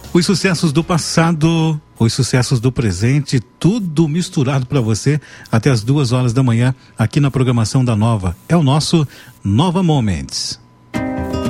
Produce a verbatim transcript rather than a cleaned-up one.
Os sucessos do passado, os sucessos do presente, tudo misturado para você até as duas horas da manhã aqui na programação da Nova. É o nosso Nova Moments.